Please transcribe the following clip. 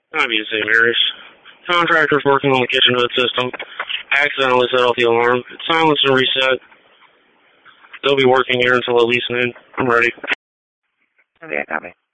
St. Mary's. Contractor's working on the kitchen hood system. Accidentally set off the alarm. It's silenced and reset. They'll be working here until at least noon. I'm ready. Okay, copy.